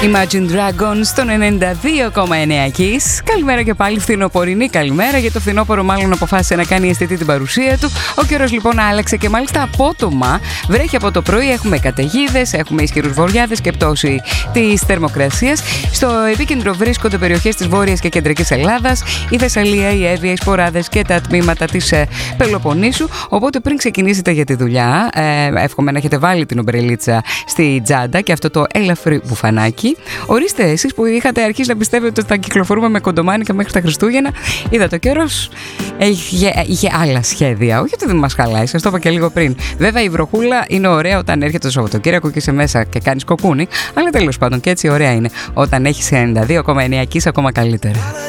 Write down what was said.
Imagine Dragons στον 92,9 Kiss. Καλημέρα και πάλι, φθινοπορεινή καλημέρα, γιατί το φθινόπωρο μάλλον αποφάσισε να κάνει αισθητή την παρουσία του. Ο καιρός λοιπόν άλλαξε και μάλιστα απότομα βρέχει από το πρωί. Έχουμε καταιγίδες, έχουμε ισχυρούς βοριάδες και πτώση της θερμοκρασίας. Στο επίκεντρο βρίσκονται περιοχές της Βόρειας και Κεντρικής Ελλάδας, η Θεσσαλία, η Εύβοια, οι Σποράδες και τα τμήματα της Πελοποννήσου. Οπότε πριν ξεκινήσετε για τη δουλειά, εύχομαι να έχετε βάλει την ομπρελίτσα στη τσάντα και αυτό το ελαφρύ μπουφανάκι. Ορίστε, εσείς που είχατε αρχίσει να πιστεύετε ότι θα κυκλοφορούμε με κοντομάνικα μέχρι τα Χριστούγεννα, είδατε, ο καιρός είχε άλλα σχέδια. Όχι ότι δεν μας χαλάει, σας το είπα και λίγο πριν. Βέβαια, η βροχούλα είναι ωραία όταν έρχεται το Σαββατοκύριακο και είσαι μέσα και κάνεις κοκκούνι, αλλά τέλος πάντων και έτσι ωραία είναι. Όταν έχεις 92,9 Kiss, ακόμα καλύτερα.